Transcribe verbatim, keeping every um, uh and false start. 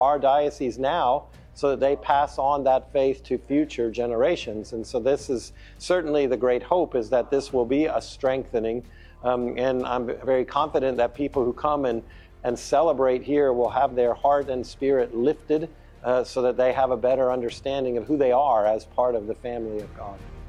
our diocese now so that they pass on that faith to future generations. And so this is certainly the great hope, is that this will be a strengthening. Um, and I'm very confident that people who come and, and celebrate here will have their heart and spirit lifted uh, so that they have a better understanding of who they are as part of the family of God.